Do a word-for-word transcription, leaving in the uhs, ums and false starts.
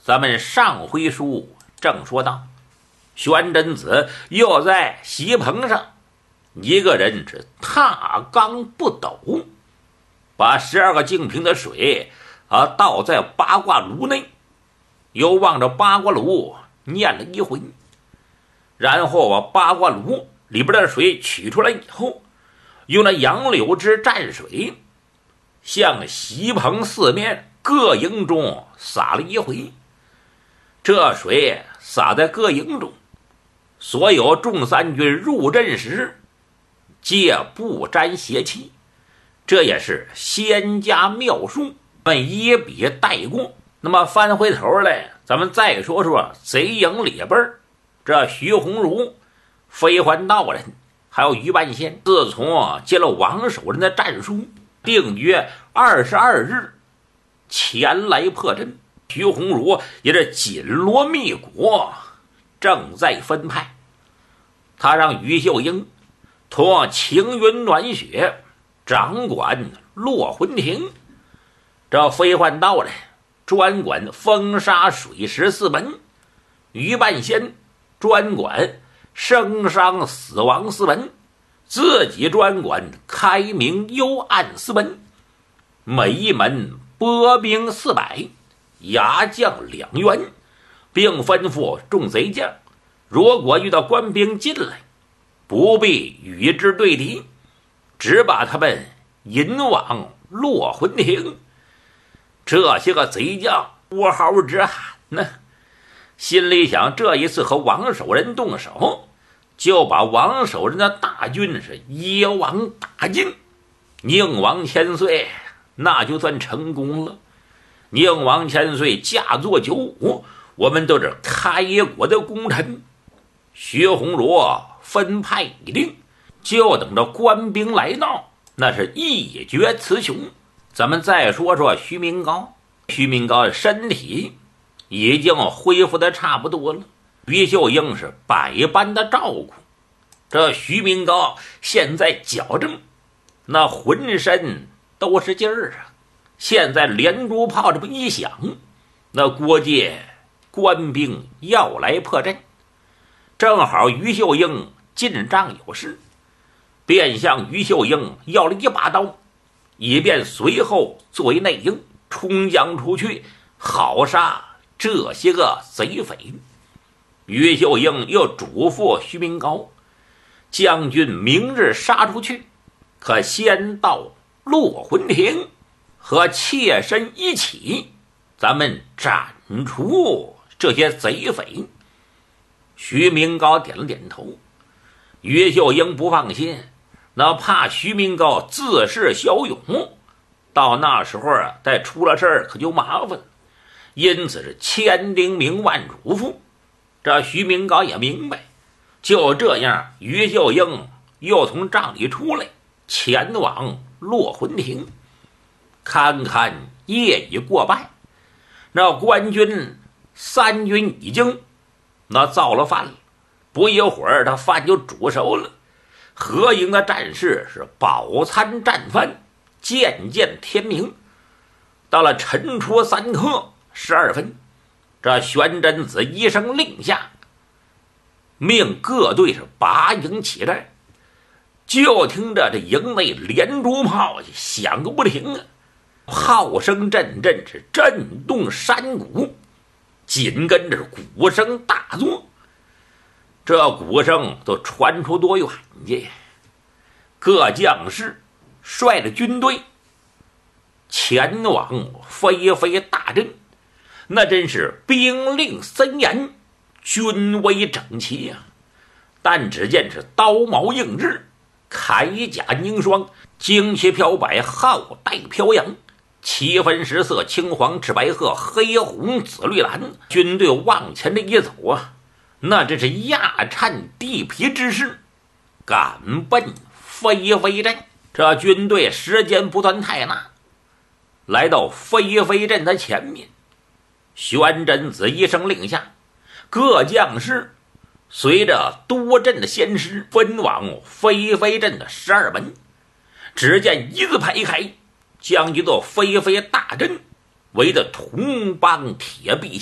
咱们上回书正说到，玄真子又在席棚上一个人是踏罡不斗，把十二个净瓶的水啊倒在八卦炉内，又望着八卦炉念了一回，然后把八卦炉里边的水取出来以后，用那杨柳枝蘸水向席棚四面各营中洒了一回。这水洒在各营中，所有众三军入阵时皆不沾邪气，这也是仙家妙术，我们一笔带过。那么翻回头来，咱们再说说贼营里边这徐鸿儒、飞环道人还有于半仙，自从接了王守仁的战书，定约二十二日前来破阵。徐鸿儒也是紧锣密鼓，正在分派。他让于秀英同晴云暖雪掌管落魂亭，这飞幻道人专管风沙水石四门，于半仙专管生伤死亡四门，自己专管开明幽暗四门，每一门拨兵四百，牙将两员，并吩咐众贼将，如果遇到官兵进来，不必与之对敌，只把他们引往落魂亭。这些个贼将呼号直喊呢，心里想这一次和王守仁动手，就把王守仁的大军是一网打尽，宁王千岁那就算成功了。宁王千岁驾作九五，我们都是开国的功臣。徐鸿儒分派已定，就等着官兵来到，那是一决雌雄。咱们再说说徐明高，徐明高的身体已经恢复的差不多了，于秀英是百般的照顾。这徐明高现在矫正，那浑身都是劲儿啊。现在连珠炮这么一响，那郭界官兵要来破阵，正好于秀英进帐有事，便向于秀英要了一把刀，以便随后作为内应冲将出去，好杀这些个贼匪。于秀英又嘱咐徐明高，将军明日杀出去，可先到落魂亭和妾身一起，咱们斩除这些贼匪。徐明高点了点头。于秀英不放心，那怕徐明高自恃骁勇，到那时候啊，再出了事儿可就麻烦，因此是千叮咛万嘱咐。这徐明高也明白，就这样，于秀英又从帐里出来，前往落魂亭。看看夜已过半，那官军三军已经那造了饭了，不一会儿他饭就煮熟了。合营的战士是饱餐战饭，渐渐天明。到了晨初三刻十二分，这玄真子一声令下，命各队是拔营起战。就听着这营内连珠炮响个不停啊，炮声阵阵是震动山谷，紧跟着鼓声大作。这鼓声都传出多远去？各将士率着军队前往飞飞大阵，那真是兵令森严，军威整齐啊！但只见是刀矛映日，铠甲凝霜，旌旗飘摆，号带飘扬，七分十色，青黄赤白褐，黑红紫绿蓝。军队往前这一走啊，那真是压颤地皮之势，赶奔飞飞阵。这军队时间不算太大，来到飞飞阵的前面，玄真子一声令下，各将士随着多阵的先师分往飞飞阵的十二门。只见一字排开，将一座飞飞大阵围得铜帮铁壁